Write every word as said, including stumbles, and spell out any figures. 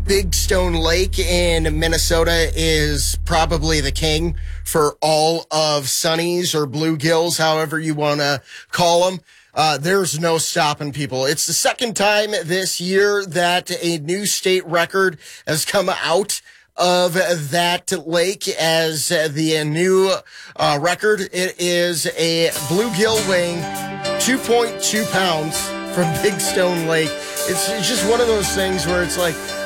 Big Stone Lake in Minnesota is probably the king for all of sunnies or bluegills, however you want to call them. Uh, there's no stopping people. It's the second time this year that a new state record has come out of that lake as the new uh, record. It is a bluegill weighing two point two pounds from Big Stone Lake. It's, it's just one of those things where it's like,